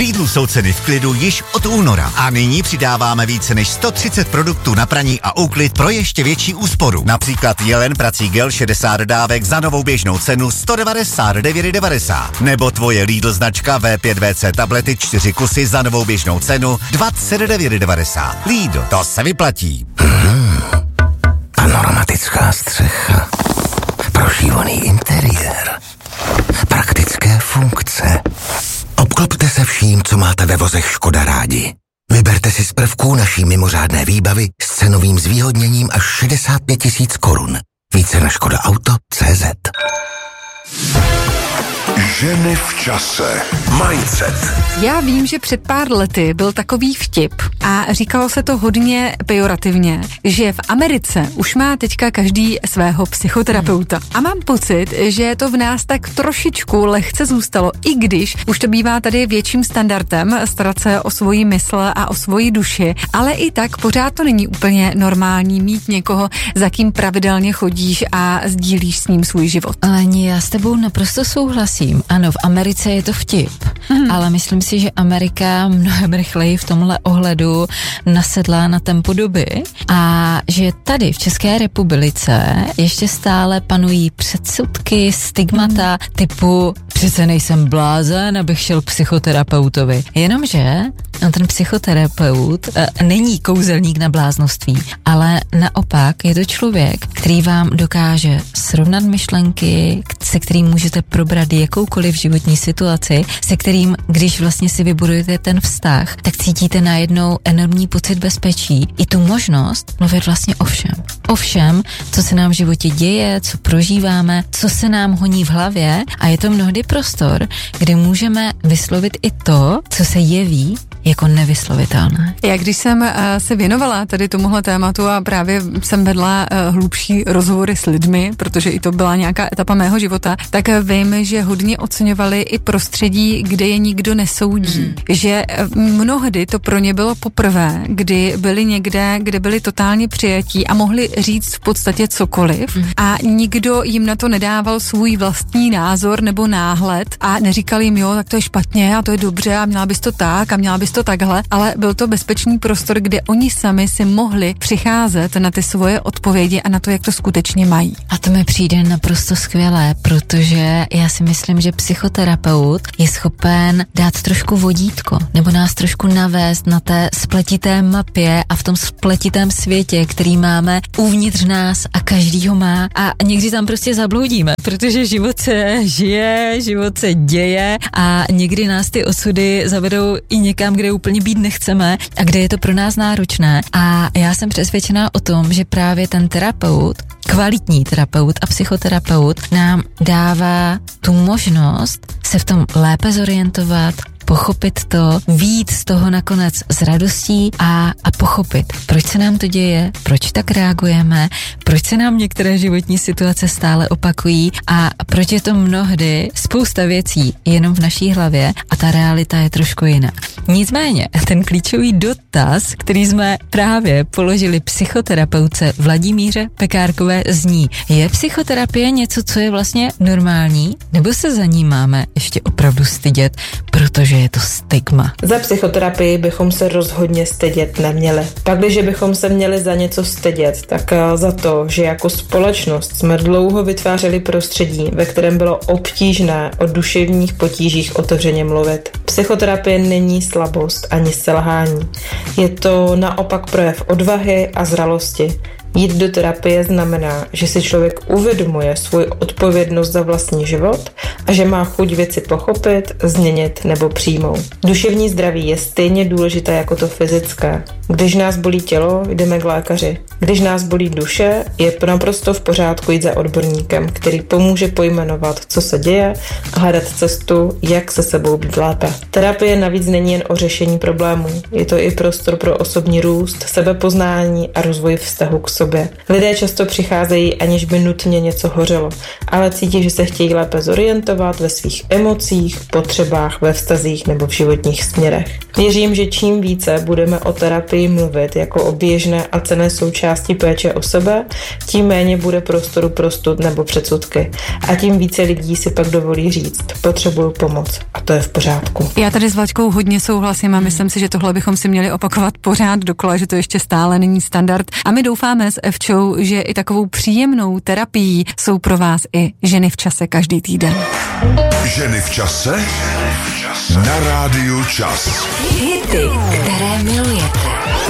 Lidlu jsou ceny v klidu již od února a nyní přidáváme více než 130 produktů na praní a úklid pro ještě větší úsporu. Například Jelen prací gel 60 dávek za novou běžnou cenu 199,90. Nebo tvoje Lidl značka V5VC tablety 4 kusy za novou běžnou cenu 29,90. Lidl, to se vyplatí. Panoramická střecha, prožívaný interiér, praktické funkce. Obklopte se vším, co máte ve vozech Škoda rádi. Vyberte si z prvků naší mimořádné výbavy s cenovým zvýhodněním až 65 000 korun. Více na škodaauto.cz. Ženy v čase. Mindset. Já vím, že před pár lety byl takový vtip a říkalo se to hodně pejorativně, že v Americe už má teďka každý svého psychoterapeuta. A mám pocit, že to v nás tak trošičku lehce zůstalo, i když už to bývá tady větším standardem starat se o svoji mysl a o svoji duši, ale i tak pořád to není úplně normální mít někoho, za kým pravidelně chodíš a sdílíš s ním svůj život. Leni, já s tebou naprosto souhlasím. Ano, v Americe je to vtip, ale myslím si, že Amerika mnohem rychleji v tomhle ohledu nasedla na tempo doby a že tady v České republice ještě stále panují předsudky, stigmata typu přece nejsem blázen, abych šel k psychoterapeutovi. Jenomže ten psychoterapeut není kouzelník na bláznoství, ale naopak je to člověk, který vám dokáže srovnat myšlenky, se kterým můžete probrat jakoukoliv životní situaci, se kterým, když vlastně si vybudujete ten vztah, tak cítíte najednou enormní pocit bezpečí i tu možnost mluvit vlastně o všem. O všem, co se nám v životě děje, co prožíváme, co se nám honí v hlavě a je to mnohdy prostor, kde můžeme vyslovit i to, co se jeví jako nevyslovitelné. Já když jsem se věnovala tady tomuhle tématu a právě jsem vedla hlubší rozhovory s lidmi, protože i to byla nějaká etapa mého života, tak vím, že hodně oceňovali i prostředí, kde je nikdo nesoudí. Že mnohdy to pro ně bylo poprvé, kdy byli někde, kde byli totálně přijatí a mohli říct v podstatě cokoliv a nikdo jim na to nedával svůj vlastní názor nebo náhled a neříkal jim, jo, tak to je špatně a to je dobře a měla bys to tak a měla bys to takhle, ale byl to bezpečný prostor, kde oni sami si mohli přicházet na ty svoje odpovědi a na to, jak to skutečně mají. A to mi přijde naprosto skvělé, protože já si myslím, že psychoterapeut je schopen dát trošku vodítko, nebo nás trošku navést na té spletité mapě a v tom spletitém světě, který máme uvnitř nás a každý ho má a někdy tam prostě zabloudíme, protože život se žije, život se děje a někdy nás ty osudy zavedou i někam, kde úplně být nechceme a kde je to pro nás náročné. A já jsem přesvědčená o tom, že právě ten terapeut, kvalitní terapeut a psychoterapeut nám dává tu možnost se v tom lépe zorientovat, pochopit to, vyjít z toho nakonec s radostí a pochopit, proč se nám to děje, proč tak reagujeme, proč se nám některé životní situace stále opakují a proč je to mnohdy spousta věcí jenom v naší hlavě a ta realita je trošku jiná. Nicméně, ten klíčový dotaz, který jsme právě položili psychoterapeutce Vladimíře Pekárkové zní, je psychoterapie něco, co je vlastně normální, nebo se za ní máme ještě opravdu stydět, protože je to stigma? Za psychoterapii bychom se rozhodně stydět neměli. Pakliže bychom se měli za něco stydět, tak za to, že jako společnost jsme dlouho vytvářeli prostředí, ve kterém bylo obtížné o duševních potížích otevřeně mluvit. Psychoterapie není slabost ani selhání. Je to naopak projev odvahy a zralosti. Jít do terapie znamená, že si člověk uvědomuje svou odpovědnost za vlastní život a že má chuť věci pochopit, změnit nebo přijmout. Duševní zdraví je stejně důležité jako to fyzické. Když nás bolí tělo, jdeme k lékaři. Když nás bolí duše, je naprosto v pořádku jít za odborníkem, který pomůže pojmenovat, co se děje a hledat cestu, jak se sebou být lépe. Terapie navíc není jen o řešení problémů. Je to i prostor pro osobní růst, sebepoznání a rozvoj vztahu k sobě. sobě. Lidé často přicházejí, aniž by nutně něco hořelo, ale cítí, že se chtějí lépe zorientovat ve svých emocích, potřebách, ve vztazích nebo v životních směrech. Věřím, že čím více budeme o terapii mluvit jako o běžné a cenné součásti péče o sebe, tím méně bude prostoru pro stud nebo předsudky. A tím více lidí si pak dovolí říct, potřebuju pomoc a to je v pořádku. Já tady s Vlaďkou hodně souhlasím a myslím si, že tohle bychom si měli opakovat pořád dokola, že to ještě stále není standard. A my doufáme s Evčou, že i takovou příjemnou terapií jsou pro vás i ženy v čase každý týden. Ženy v čase? Na rádiu Čas. Hity, které milujete.